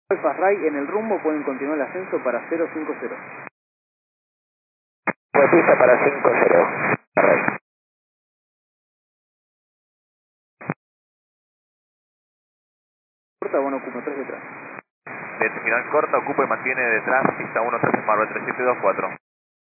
Alfa Ray en el rumbo, pueden continuar el ascenso para 050. Pista para 50. Ray. Corta, bueno, ocupa 3 detrás. De final corta, ocupa y mantiene detrás, pista 13 Marvel 3724.